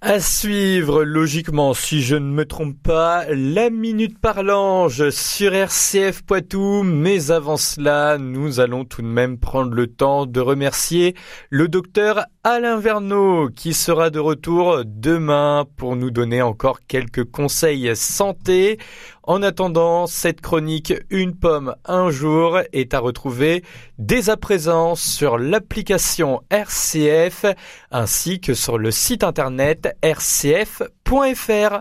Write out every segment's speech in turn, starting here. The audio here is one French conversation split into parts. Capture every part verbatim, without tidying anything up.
À suivre, logiquement, si je ne me trompe pas, la Minute Parlange sur R C F Poitou. Mais avant cela, nous allons tout de même prendre le temps de remercier le docteur Alain Verneau qui sera de retour demain pour nous donner encore quelques conseils santé. En attendant, cette chronique Une pomme, un jour est à retrouver dès à présent sur l'application R C F ainsi que sur le site internet r c f point f r.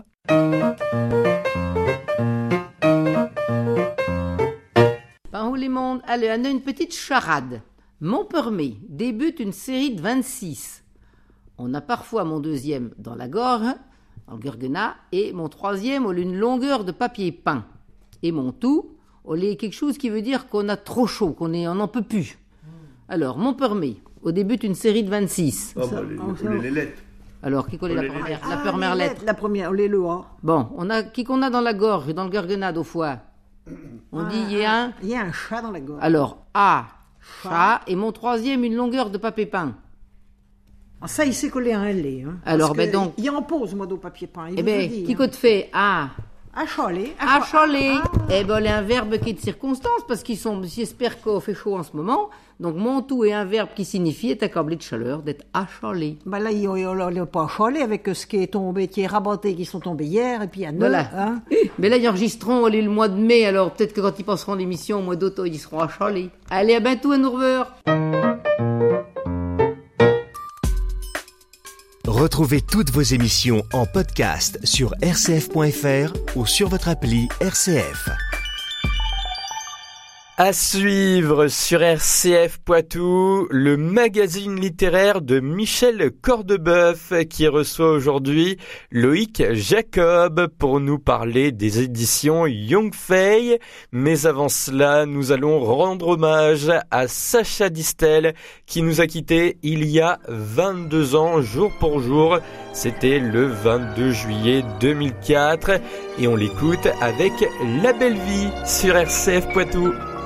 Par les mondes, allez, on a une petite charade. Montpermé débute une série de vingt-six. On a parfois mon deuxième dans la gorge, dans le Gurgena, et mon troisième, on a une longueur de papier peint. Et mon tout, on a quelque chose qui veut dire qu'on a trop chaud, qu'on est, on n'en peut plus. Alors, Montpermé, au début d'une série de vingt-six. Oh, bah, les, on les, les lettres. Alors, qui connaît la première, ah, la première ah, lettre? La première, on les le A. Bon, on a, qui qu'on a dans la gorge, dans le Gurgena, deux fois? On ah, dit, il y a un... Il y a un chat dans la gorge. Alors, A, chat, chat et mon troisième, une longueur de papier peint. Ça, il s'est collé à un lait. Hein, alors, ben donc. Il en pose, moi, au papier peint. Eh ben, qui qu'on te fait? Ah. Achaler. Achaler. Ah. Eh ben, il y a un verbe qui est de circonstance, parce qu'ils sont, j'espère qu'il fait chaud en ce moment. Donc, mon tout est un verbe qui signifie être accablé de chaleur, d'être achalé. Ben là, il n'a pas achalé avec ce qui est tombé, qui est rabatté, qui sont tombés hier, et puis il y a neuf. Voilà. Hein. Mais là, ils enregistreront le mois de mai, alors peut-être que quand ils passeront l'émission au mois d'automne, ils seront achalés. Allez, à bientôt, à neuf heures. Retrouvez toutes vos émissions en podcast sur r c f point f r ou sur votre appli R C F. À suivre sur R C F Poitou, le magazine littéraire de Michel Cordebeuf qui reçoit aujourd'hui Loïc Jacob pour nous parler des éditions Young Fay. Mais avant cela, nous allons rendre hommage à Sacha Distel qui nous a quittés il y a vingt-deux ans, jour pour jour. C'était le vingt-deux juillet deux mille quatre et on l'écoute avec La Belle Vie sur R C F Poitou.